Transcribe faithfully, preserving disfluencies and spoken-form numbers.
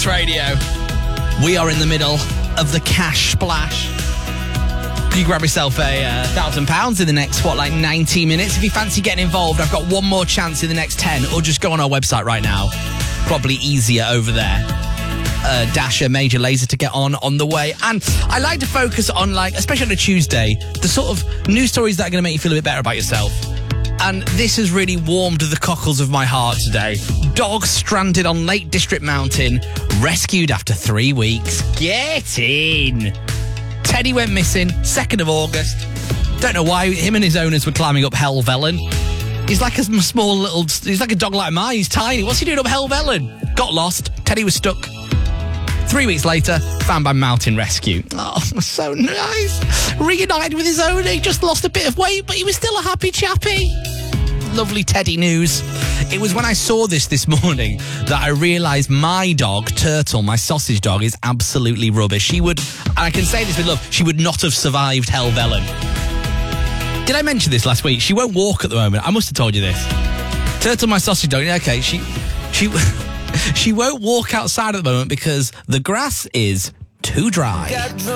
Corks Radio. We are in the middle of the cash splash. You grab yourself a uh, thousand pounds in the next, what, like ninety minutes. If you fancy getting involved, I've got one more chance in the next ten, or just go on our website right now. Probably easier over there. Uh, Dasher, Major Lazer to get on on the way. And I like to focus on, like, especially on a Tuesday, the sort of news stories that are going to make you feel a bit better about yourself. And this has really warmed the cockles of my heart today. Dog stranded on Lake District Mountain, rescued after three weeks. Get in! Teddy went missing, second of August. Don't know why him and his owners were climbing up Helvellyn. He's like a small little... He's like a dog like mine. He's tiny. What's he doing up Helvellyn? Got lost. Teddy was stuck. Three weeks later, found by Mountain Rescue. Oh, so nice. Reunited with his owner. He just lost a bit of weight, but he was still a happy chappy. Lovely Teddy news. It was when I saw this this morning that I realised my dog, Turtle, my sausage dog, is absolutely rubbish. She would, and I can say this with love, she would not have survived Helvellyn. Did I mention this last week? She won't walk at the moment. I must have told you this. Turtle, my sausage dog, okay, she, she, she won't walk outside at the moment because the grass is too dry.